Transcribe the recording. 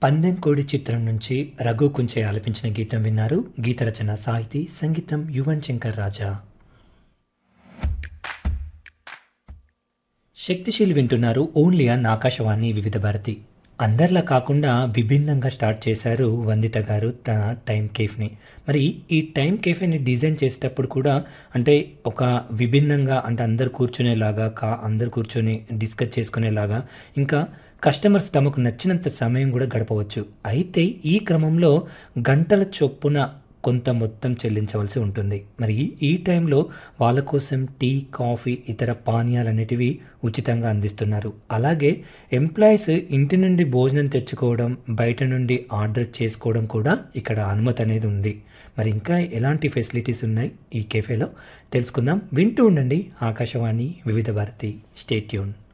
పందెం కోడి చిత్రం నుంచి రఘు కుంచే ఆలపించిన గీతం విన్నారు. గీత రచన సాహితీ, సంగీతం యువన్ శంకర్ రాజా. శక్తిశీలి వింటున్నారు ఓన్లీ ఆన్ ఆకాశవాణి వివిధ భారతి. అందరిలా కాకుండా విభిన్నంగా స్టార్ట్ చేశారు వందిత గారు తన టైం కేఫ్ని. మరి ఈ టైం కేఫేని డిజైన్ చేసేటప్పుడు కూడా అంటే ఒక విభిన్నంగా అంటే అందరు కూర్చునేలాగా అందరు కూర్చొని డిస్కస్ చేసుకునేలాగా, ఇంకా కస్టమర్స్ తమకు నచ్చినంత సమయం కూడా గడపవచ్చు. అయితే ఈ క్రమంలో గంటల చొప్పున కొంత మొత్తం చెల్లించవలసి ఉంటుంది. మరి ఈ టైంలో వాళ్ళ కోసం టీ, కాఫీ, ఇతర పానీయాలన్నిటివి ఉచితంగా అందిస్తున్నారు. అలాగే ఎంప్లాయీస్ ఇంటి నుండి భోజనం తెచ్చుకోవడం, బయట నుండి ఆర్డర్ చేసుకోవడం కూడా ఇక్కడ అనుమతి అనేది ఉంది. మరి ఇంకా ఎలాంటి ఫెసిలిటీస్ ఉన్నాయి ఈ కెఫేలో తెలుసుకుందాం. వింటూ ఉండండి ఆకాశవాణి వివిధ భారతి. Stay tune.